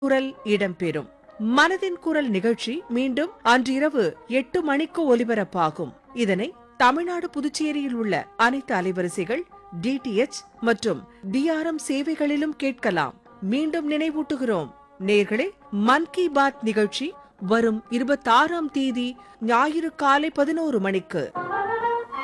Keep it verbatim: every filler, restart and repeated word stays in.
குரல் இடம்பெறும். மனதின் குரல் நிகழ்ச்சி மீண்டும் அன்றிரவு எட்டு மணிக்கு ஒலிபரப்பாகும். இதனை தமிழ்நாடு புதுச்சேரியில் உள்ள அனைத்து அலைவரிசைகள், டிடிஎச் மற்றும் டிஆர்எம் சேவைகளிலும் கேட்கலாம். மீண்டும் நினைவூட்டுகிறோம் நேர்களே, மன் கி பாத் நிகழ்ச்சி வரும் இருபத்தாறாம் தேதி ஞாயிறு காலை பதினோரு மணிக்கு.